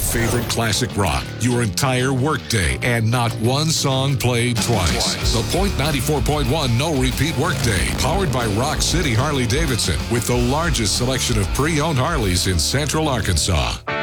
favorite classic rock your entire workday and not one song played twice. The Point 94.1 No Repeat Workday, powered by Rock City Harley-Davidson, with the largest selection of pre-owned Harleys in Central Arkansas.